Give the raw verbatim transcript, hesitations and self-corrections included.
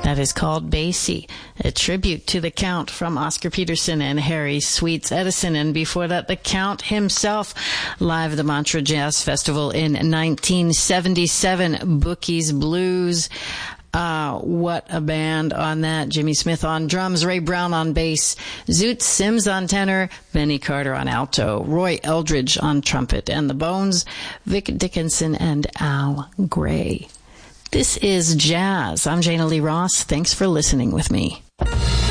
That is called Basie, a tribute to the Count from Oscar Peterson and Harry Sweets Edison. And before that, the Count himself, live at the Montreux Jazz Festival in nineteen seventy-seven, Bookie's Blues. Uh, what a band on that. Jimmy Smith on drums, Ray Brown on bass, Zoot Sims on tenor, Benny Carter on alto, Roy Eldridge on trumpet, and the Bones, Vic Dickinson and Al Gray. This is Jazz. I'm Jana Lee Ross. Thanks for listening with me.